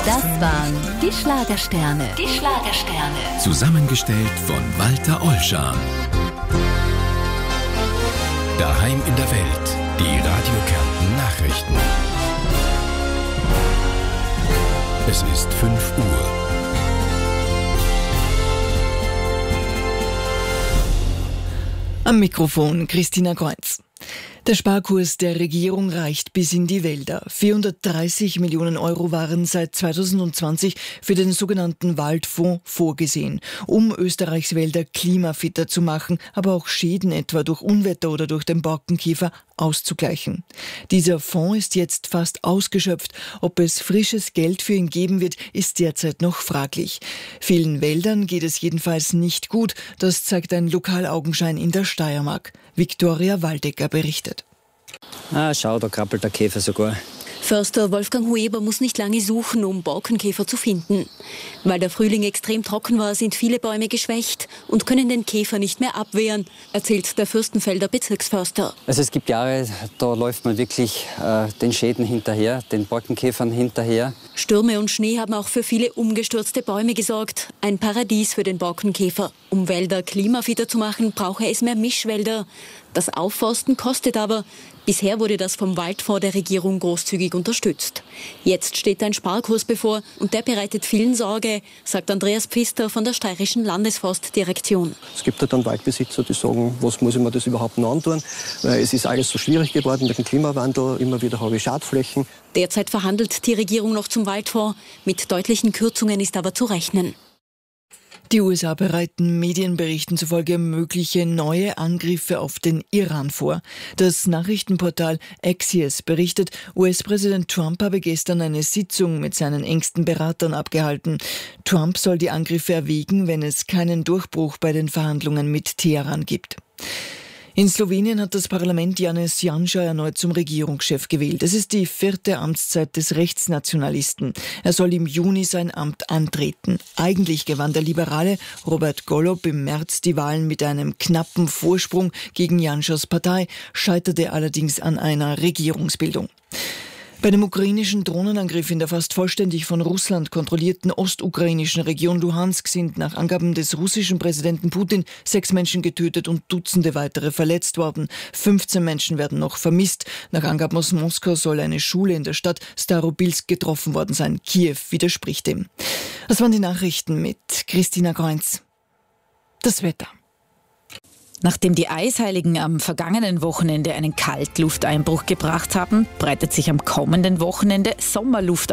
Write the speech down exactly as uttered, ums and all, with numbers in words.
Das waren die Schlagersterne. Die Schlagersterne. Zusammengestellt von Walter Ollschan. Daheim in der Welt. Die Radio Kärnten Nachrichten. Es ist fünf Uhr. Am Mikrofon Christina Kreuz. Der Sparkurs der Regierung reicht bis in die Wälder. vierhundertdreißig Millionen Euro waren seit zweitausendzwanzig für den sogenannten Waldfonds vorgesehen, um Österreichs Wälder klimafitter zu machen, aber auch Schäden etwa durch Unwetter oder durch den Borkenkäfer auszugleichen. Dieser Fonds ist jetzt fast ausgeschöpft. Ob es frisches Geld für ihn geben wird, ist derzeit noch fraglich. Vielen Wäldern geht es jedenfalls nicht gut. Das zeigt ein Lokalaugenschein in der Steiermark. Viktoria Waldecker berichtet. Ah, schau, da krabbelt der Käfer sogar. Förster Wolfgang Hueber muss nicht lange suchen, um Borkenkäfer zu finden. Weil der Frühling extrem trocken war, sind viele Bäume geschwächt und können den Käfer nicht mehr abwehren, erzählt der Fürstenfelder Bezirksförster. Also es gibt Jahre, da läuft man wirklich äh, den Schäden hinterher, den Borkenkäfern hinterher. Stürme und Schnee haben auch für viele umgestürzte Bäume gesorgt. Ein Paradies für den Borkenkäfer. Um Wälder klimafitter zu machen, brauche es mehr Mischwälder. Das Aufforsten kostet aber. Bisher wurde das vom Waldfonds der Regierung großzügig unterstützt. Jetzt steht ein Sparkurs bevor und der bereitet vielen Sorge, sagt Andreas Pfister von der steirischen Landesforstdirektion. Es gibt halt dann Waldbesitzer, die sagen, was muss ich mir das überhaupt noch antun? Weil es ist alles so schwierig geworden mit dem Klimawandel, immer wieder habe ich Schadflächen. Derzeit verhandelt die Regierung noch zum Waldfonds. Mit deutlichen Kürzungen ist aber zu rechnen. Die U S A bereiten Medienberichten zufolge mögliche neue Angriffe auf den Iran vor. Das Nachrichtenportal Axios berichtet, U S-Präsident Trump habe gestern eine Sitzung mit seinen engsten Beratern abgehalten. Trump soll die Angriffe erwägen, wenn es keinen Durchbruch bei den Verhandlungen mit Teheran gibt. In Slowenien hat das Parlament Janez Janša erneut zum Regierungschef gewählt. Es ist die vierte Amtszeit des Rechtsnationalisten. Er soll im Juni sein Amt antreten. Eigentlich gewann der Liberale Robert Golob im März die Wahlen mit einem knappen Vorsprung gegen Janšas Partei, scheiterte allerdings an einer Regierungsbildung. Bei dem ukrainischen Drohnenangriff in der fast vollständig von Russland kontrollierten ostukrainischen Region Luhansk sind nach Angaben des russischen Präsidenten Putin sechs Menschen getötet und Dutzende weitere verletzt worden. fünfzehn Menschen werden noch vermisst. Nach Angaben aus Moskau soll eine Schule in der Stadt Starobilsk getroffen worden sein. Kiew widerspricht dem. Das waren die Nachrichten mit Christina Kreuz. Das Wetter. Nachdem die Eisheiligen am vergangenen Wochenende einen Kaltlufteinbruch gebracht haben, breitet sich am kommenden Wochenende Sommerluft